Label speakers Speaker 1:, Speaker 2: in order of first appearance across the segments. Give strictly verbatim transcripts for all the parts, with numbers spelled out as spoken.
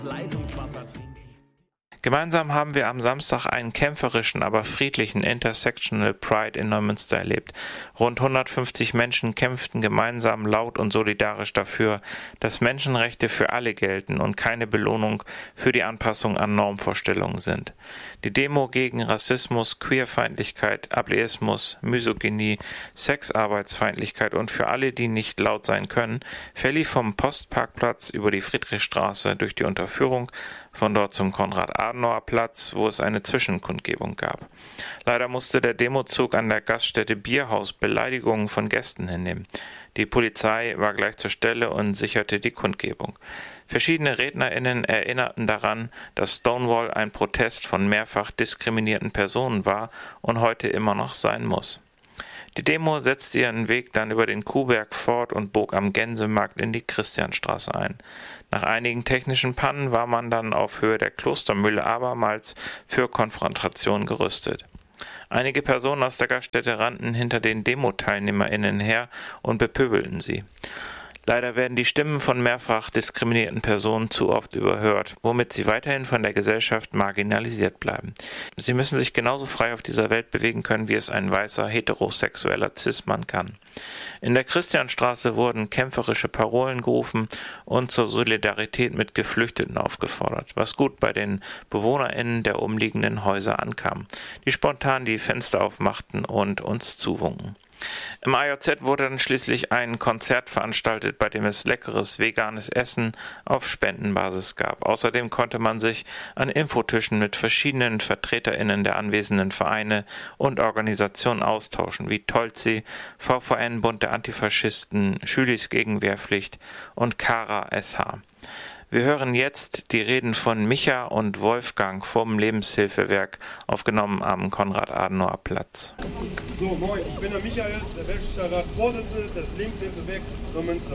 Speaker 1: Leitungswasser trinken.
Speaker 2: Gemeinsam haben wir am Samstag einen kämpferischen, aber friedlichen Intersectional Pride in Neumünster erlebt. Rund hundertfünfzig Menschen kämpften gemeinsam laut und solidarisch dafür, dass Menschenrechte für alle gelten und keine Belohnung für die Anpassung an Normvorstellungen sind. Die Demo gegen Rassismus, Queerfeindlichkeit, Ableismus, Misogynie, Sexarbeitsfeindlichkeit und für alle, die nicht laut sein können, verlief vom Postparkplatz über die Friedrichstraße durch die Unterführung, von dort zum Konrad-Adenauer-Platz, wo es eine Zwischenkundgebung gab. Leider musste der Demozug an der Gaststätte Bierhaus Beleidigungen von Gästen hinnehmen. Die Polizei war gleich zur Stelle und sicherte die Kundgebung. Verschiedene RednerInnen erinnerten daran, dass Stonewall ein Protest von mehrfach diskriminierten Personen war und heute immer noch sein muss. Die Demo setzte ihren Weg dann über den Kuhberg fort und bog am Gänsemarkt in die Christianstraße ein. Nach einigen technischen Pannen war man dann auf Höhe der Klostermühle abermals für Konfrontation gerüstet. Einige Personen aus der Gaststätte rannten hinter den Demo-TeilnehmerInnen her und bepöbelten sie. Leider werden die Stimmen von mehrfach diskriminierten Personen zu oft überhört, womit sie weiterhin von der Gesellschaft marginalisiert bleiben. Sie müssen sich genauso frei auf dieser Welt bewegen können, wie es ein weißer, heterosexueller Cis-Mann kann. In der Christianstraße wurden kämpferische Parolen gerufen und zur Solidarität mit Geflüchteten aufgefordert, was gut bei den BewohnerInnen der umliegenden Häuser ankam, die spontan die Fenster aufmachten und uns zuwunken. Im A J Z wurde dann schließlich ein Konzert veranstaltet, bei dem es leckeres veganes Essen auf Spendenbasis gab. Außerdem konnte man sich an Infotischen mit verschiedenen VertreterInnen der anwesenden Vereine und Organisationen austauschen, wie Tolzi, V V N, Bund der Antifaschisten, Schülis gegen Wehrpflicht und Kara S H. Wir hören jetzt die Reden von Micha und Wolfgang vom Lebenshilfewerk, aufgenommen am Konrad-Adenauer-Platz.
Speaker 3: So, moin, ich bin der Michael, der Werkstattvorsitzende des Lebenshilfewerks Neumünster.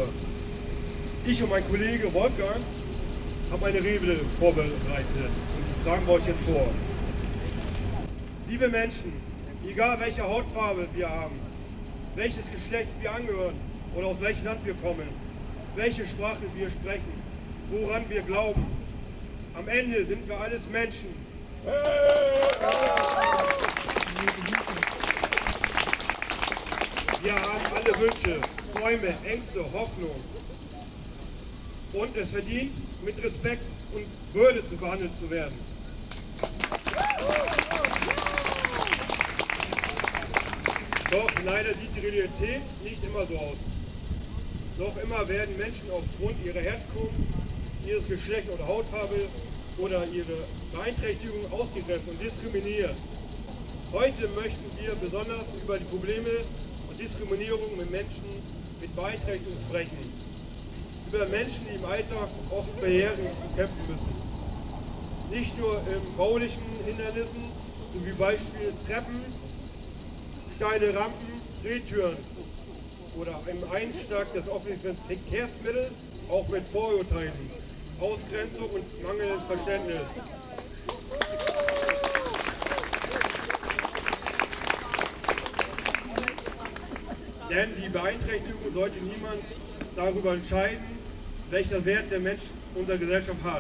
Speaker 3: Ich und mein Kollege Wolfgang haben eine Rede vorbereitet und die tragen wir euch jetzt vor. Liebe Menschen, egal welche Hautfarbe wir haben, welches Geschlecht wir angehören oder aus welchem Land wir kommen, welche Sprache wir sprechen, woran wir glauben. Am Ende sind wir alles Menschen. Wir haben alle Wünsche, Träume, Ängste, Hoffnung. Und es verdient, mit Respekt und Würde zu behandelt zu werden. Doch leider sieht die Realität nicht immer so aus. Noch immer werden Menschen aufgrund ihrer Herkunft, ihres Geschlechts oder Hautfarbe oder ihre Beeinträchtigung ausgegrenzt und diskriminiert. Heute möchten wir besonders über die Probleme und Diskriminierung mit Menschen mit Beeinträchtigung sprechen. Über Menschen, die im Alltag oft Barrieren zu kämpfen müssen. Nicht nur in baulichen Hindernissen, so wie Beispiel Treppen, steile Rampen, Drehtüren oder im Einstieg des öffentlichen Verkehrsmittels, auch mit Vorurteilen, Ausgrenzung und mangelndes Verständnis. Denn die Beeinträchtigung sollte niemand darüber entscheiden, welcher Wert der Mensch unserer Gesellschaft hat.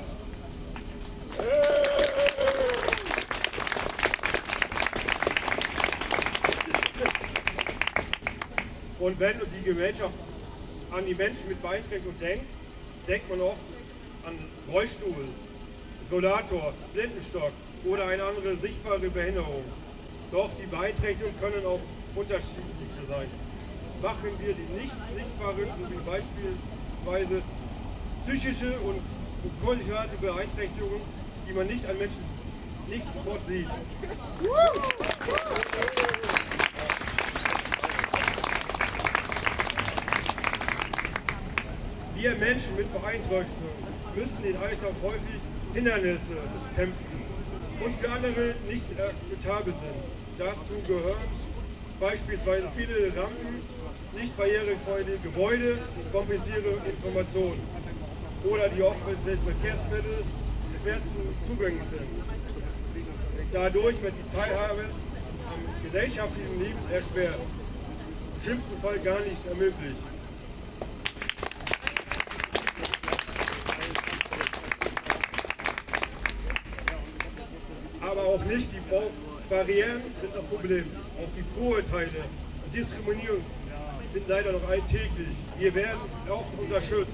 Speaker 3: Und wenn die Gesellschaft an die Menschen mit Beeinträchtigung denkt, denkt man oft an Rollstuhl, Rollator, Blindenstock oder eine andere sichtbare Behinderung. Doch die Beeinträchtigungen können auch unterschiedliche sein. Machen wir die nicht sichtbaren, wie beispielsweise psychische und kognitive Beeinträchtigungen, die man nicht an Menschen nicht sofort sieht. Wir Menschen mit Beeinträchtigungen müssen den Alltag häufig Hindernisse kämpfen und für andere nicht akzeptabel sind. Dazu gehören beispielsweise viele Rampen, nicht barrierefreie Gebäude, komplizierende Informationen oder die öffentlichen Verkehrsmittel schwer zu, zugänglich sind. Dadurch wird die Teilhabe am gesellschaftlichen Leben erschwert, im schlimmsten Fall gar nicht ermöglicht. aber auch nicht die Barrieren sind das Problem. Auch die Vorurteile und Diskriminierung sind leider noch alltäglich. Wir werden oft unterschätzt,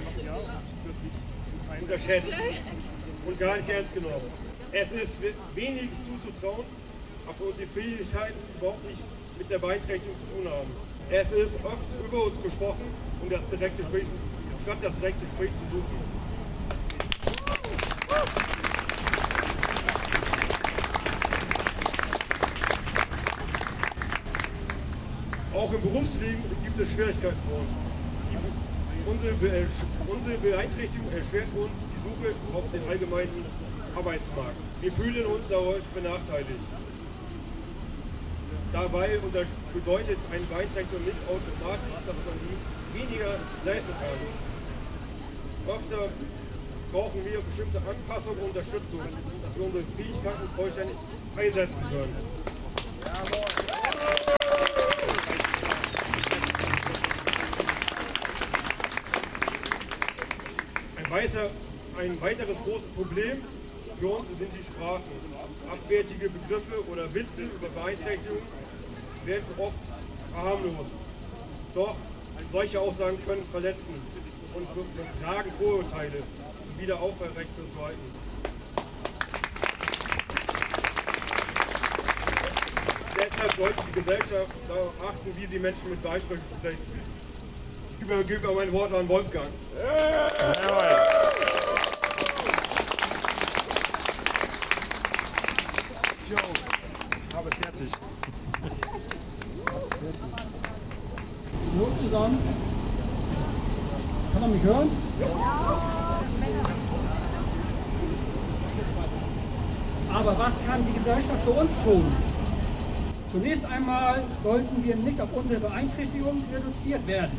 Speaker 3: unterschätzt und gar nicht ernst genommen. Es ist wenig zuzutrauen, ob unsere Fähigkeiten überhaupt nicht mit der Beeinträchtigung zu tun haben. Es ist oft über uns gesprochen, um das direkte Gespräch, statt das direkte Gespräch zu suchen. Auch im Berufsleben gibt es Schwierigkeiten für uns. Die, unsere, Be unsere Beeinträchtigung erschwert uns die Suche auf den allgemeinen Arbeitsmarkt. Wir fühlen uns dadurch benachteiligt. Dabei bedeutet eine Beeinträchtigung nicht automatisch, dass man weniger leisten kann. Oft brauchen wir bestimmte Anpassungen und Unterstützung, dass wir unsere Fähigkeiten vollständig einsetzen können. Ein, weißer, ein weiteres großes Problem für uns sind die Sprachen. Abwertige Begriffe oder Witze über Beeinträchtigungen werden oft verharmlost. Doch solche Aussagen können verletzen und tragen Vorurteile, um wieder aufrecht zu halten. Deshalb sollte die Gesellschaft darauf achten, wie sie Menschen mit Beeinträchtigungen sprechen. Ich übergebe mein Wort an Wolfgang.
Speaker 1: Jo, habe fertig.
Speaker 4: Hallo zusammen. Kann man mich hören? Aber was kann die Gesellschaft für uns tun? Zunächst einmal sollten wir nicht auf unsere Beeinträchtigung reduziert werden.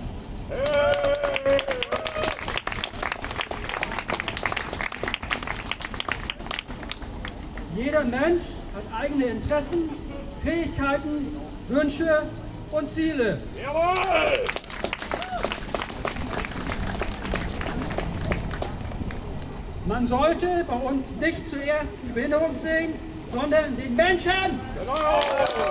Speaker 4: Jeder Mensch hat eigene Interessen, Fähigkeiten, Wünsche und Ziele.
Speaker 3: Jawohl!
Speaker 4: Man sollte bei uns nicht zuerst die Behinderung sehen, sondern den Menschen.
Speaker 3: Genau!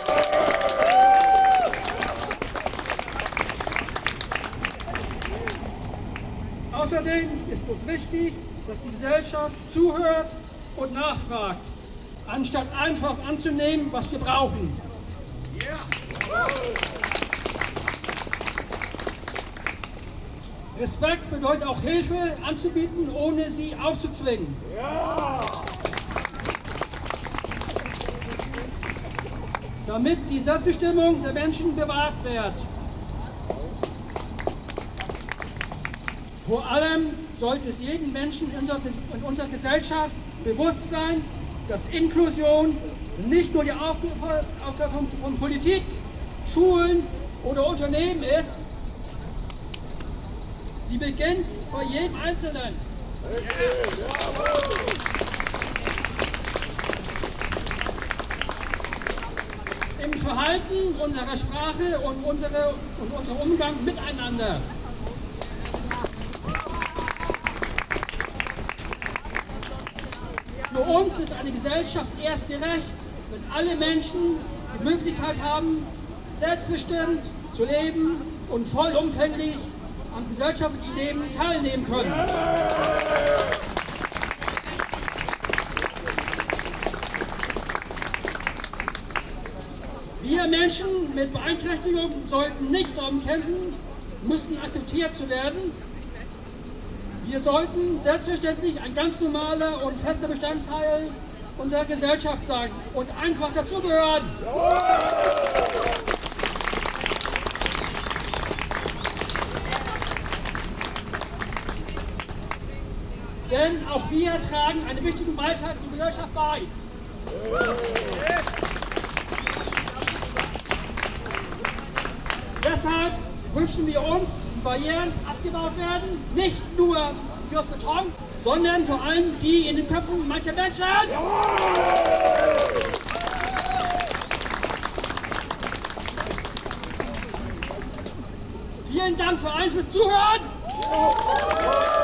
Speaker 4: Außerdem ist uns wichtig, dass die Gesellschaft zuhört und nachfragt, anstatt einfach anzunehmen, was wir brauchen. Respekt bedeutet auch Hilfe anzubieten, ohne sie aufzuzwingen. Damit die Selbstbestimmung der Menschen bewahrt wird. Vor allem sollte es jedem Menschen in unserer Gesellschaft bewusst sein, dass Inklusion nicht nur die Aufgabe von, von Politik, Schulen oder Unternehmen ist. Sie beginnt bei jedem Einzelnen. Im Verhalten, unserer Sprache und, unsere, und unserem Umgang miteinander. Für uns ist eine Gesellschaft erst gerecht, wenn alle Menschen die Möglichkeit haben, selbstbestimmt zu leben und vollumfänglich am gesellschaftlichen Leben teilnehmen können. Wir Menschen mit Beeinträchtigung sollten nicht darum kämpfen, müssen akzeptiert zu werden. Wir sollten selbstverständlich ein ganz normaler und fester Bestandteil unserer Gesellschaft sein und einfach dazugehören. Denn auch wir tragen einen wichtigen Beitrag zur Gesellschaft bei. Deshalb wünschen wir uns, die Barrieren abgebaut werden, nicht nur fürs Beton, sondern vor allem die in den Köpfen mancher Menschen. Vielen Dank für alles fürs Zuhören.